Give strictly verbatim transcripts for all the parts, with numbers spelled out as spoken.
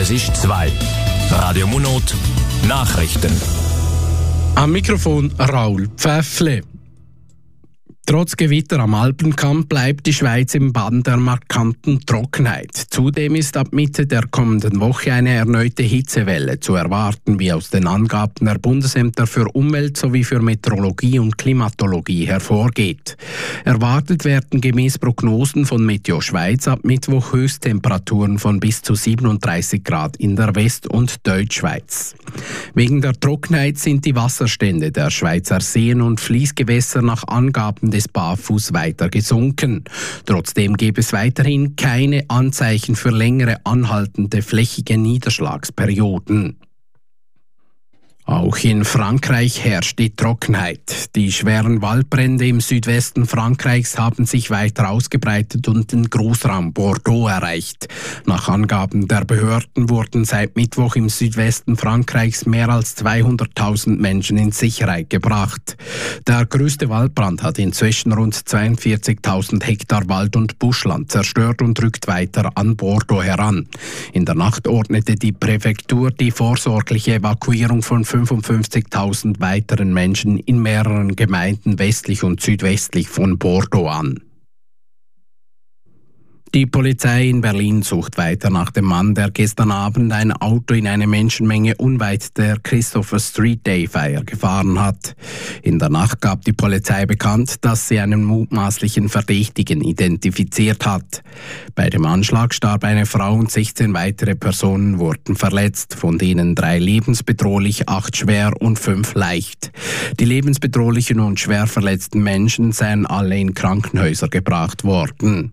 Es ist zwei. Radio Monot Nachrichten. Am Mikrofon Raul Pfäffle. Trotz Gewitter am Alpenkamm bleibt die Schweiz im Bann der markanten Trockenheit. Zudem ist ab Mitte der kommenden Woche eine erneute Hitzewelle zu erwarten, wie aus den Angaben der Bundesämter für Umwelt sowie für Meteorologie und Klimatologie hervorgeht. Erwartet werden gemäß Prognosen von Meteo Schweiz ab Mittwoch Höchsttemperaturen von bis zu siebenunddreißig Grad in der West- und Deutschschweiz. Wegen der Trockenheit sind die Wasserstände der Schweizer Seen und Fließgewässer nach Angaben des BAFUS weiter gesunken. Trotzdem gäbe es weiterhin keine Anzeichen für längere anhaltende flächige Niederschlagsperioden. Auch in Frankreich herrscht die Trockenheit. Die schweren Waldbrände im Südwesten Frankreichs haben sich weiter ausgebreitet und den Großraum Bordeaux erreicht. Nach Angaben der Behörden wurden seit Mittwoch im Südwesten Frankreichs mehr als zweihunderttausend Menschen in Sicherheit gebracht. Der größte Waldbrand hat inzwischen rund zweiundvierzigtausend Hektar Wald- und Buschland zerstört und rückt weiter an Bordeaux heran. In der Nacht ordnete die Präfektur die vorsorgliche Evakuierung von fünfundfünfzigtausend weiteren Menschen in mehreren Gemeinden westlich und südwestlich von Bordeaux an. Die Polizei in Berlin sucht weiter nach dem Mann, der gestern Abend ein Auto in eine Menschenmenge unweit der Christopher Street Day Feier gefahren hat. In der Nacht gab die Polizei bekannt, dass sie einen mutmaßlichen Verdächtigen identifiziert hat. Bei dem Anschlag starb eine Frau und sechzehn weitere Personen wurden verletzt, von denen drei lebensbedrohlich, acht schwer und fünf leicht. Die lebensbedrohlichen und schwer verletzten Menschen seien alle in Krankenhäuser gebracht worden.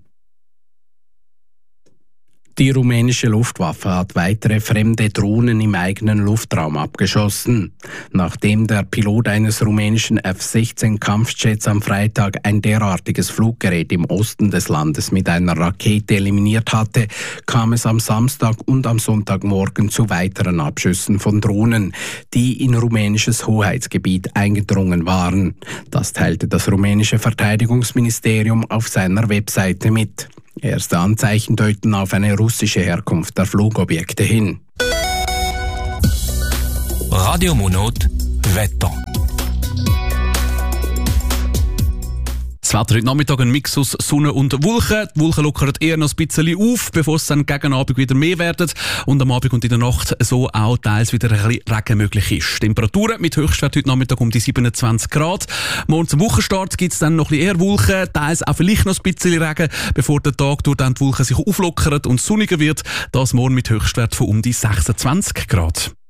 Die rumänische Luftwaffe hat weitere fremde Drohnen im eigenen Luftraum abgeschossen. Nachdem der Pilot eines rumänischen F sechzehn Kampfjets am Freitag ein derartiges Fluggerät im Osten des Landes mit einer Rakete eliminiert hatte, kam es am Samstag und am Sonntagmorgen zu weiteren Abschüssen von Drohnen, die in rumänisches Hoheitsgebiet eingedrungen waren. Das teilte das rumänische Verteidigungsministerium auf seiner Webseite mit. Erste Anzeichen deuten auf eine russische Herkunft der Flugobjekte hin. Radio Monot Wetter. Das Wetter heute Nachmittag ein Mix aus Sonne und Wolken. Die Wolken lockern eher noch ein bisschen auf, bevor es dann gegen Abend wieder mehr werden. Und am Abend und in der Nacht so auch teils wieder ein bisschen Regen möglich ist. Temperaturen mit Höchstwert heute Nachmittag um die siebenundzwanzig Grad. Morgen zum Wochenstart gibt es dann noch ein bisschen eher Wolken, teils auch vielleicht noch ein bisschen Regen, bevor der Tag durch dann die Wolken sich auflockern und sonniger wird. Das morgen mit Höchstwert von um die sechsundzwanzig Grad.